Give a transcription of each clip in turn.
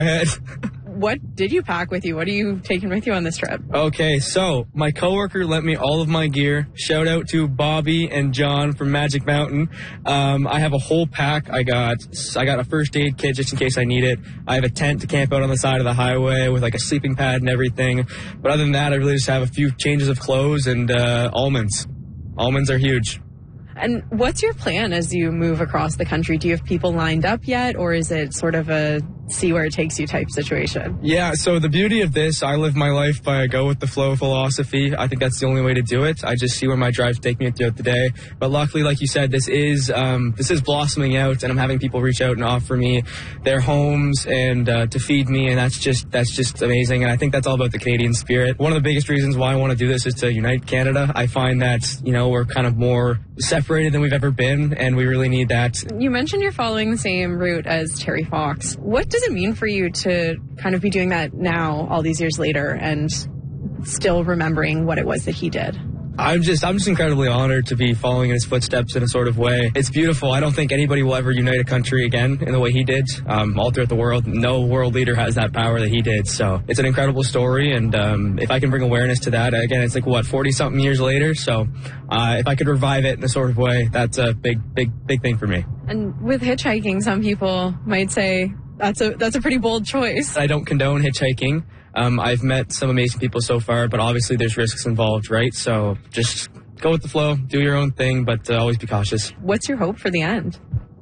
Ahead. What did you pack with you? What are you taking with you on this trip? Okay, so my coworker lent me all of my gear. Shout out to Bobby and John from Magic Mountain. I have a whole pack. I got a first aid kit just in case I need it. I have a tent to camp out on the side of the highway with like a sleeping pad and everything. But other than that, I really just have a few changes of clothes and almonds. Almonds are huge. And what's your plan as you move across the country? Do you have people lined up yet, or is it sort of a see where it takes you type situation? Yeah, so the beauty of this, I live my life by a go with the flow philosophy. I think that's the only way to do it. I just see where my drives take me throughout the day. But luckily, like you said, this is blossoming out, and I'm having people reach out and offer me their homes and to feed me, and that's just amazing. And I think that's all about the Canadian spirit. One of the biggest reasons why I want to do this is to unite Canada. I find that, we're kind of more separated than we've ever been, and we really need that. You mentioned you're following the same route as Terry Fox. What does it mean for you to kind of be doing that now, all these years later, and still remembering what it was that he did? I'm just incredibly honored to be following in his footsteps in a sort of way. It's beautiful. I don't think anybody will ever unite a country again in the way he did. All throughout the world, no world leader has that power that he did. So it's an incredible story, and if I can bring awareness to that, again, it's like 40-something years later. So if I could revive it in a sort of way, that's a big thing for me. And with hitchhiking, some people might say that's a pretty bold choice. I don't condone hitchhiking. I've met some amazing people so far, but obviously there's risks involved, right? So just go with the flow, do your own thing, but always be cautious. What's your hope for the end?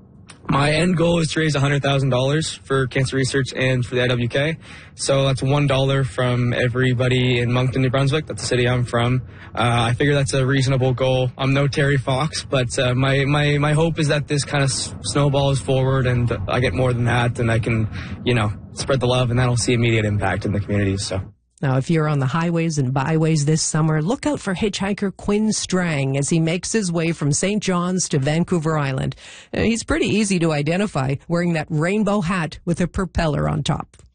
My end goal is to raise $100,000 for cancer research and for the IWK. So that's $1 from everybody in Moncton, New Brunswick. That's the city I'm from. I figure that's a reasonable goal. I'm no Terry Fox, but my hope is that this kind of snowballs forward and I get more than that, and I can, spread the love, and that'll see immediate impact in the community. So. Now, if you're on the highways and byways this summer, look out for hitchhiker Quinn Strang as he makes his way from St. John's to Vancouver Island. He's pretty easy to identify, wearing that rainbow hat with a propeller on top.